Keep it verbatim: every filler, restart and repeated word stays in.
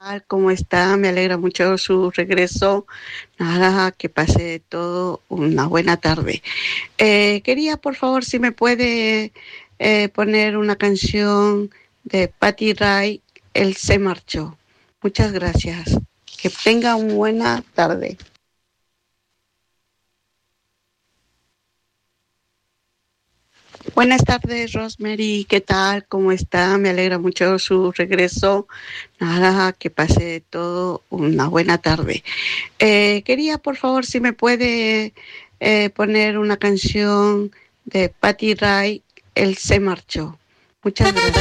tal? ¿Cómo está? Me alegra mucho su regreso. Nada, que pase todo una buena tarde. Eh, quería, por favor, si me puede eh, poner una canción de Patti Ray, Él se marchó. Muchas gracias. Que tenga una buena tarde. Buenas tardes, Rosemary. ¿Qué tal? ¿Cómo está? Me alegra mucho su regreso. Nada, que pase todo una buena tarde. Eh, quería, por favor, si me puede eh, poner una canción de Patti Ray, Él se marchó. Muchas gracias.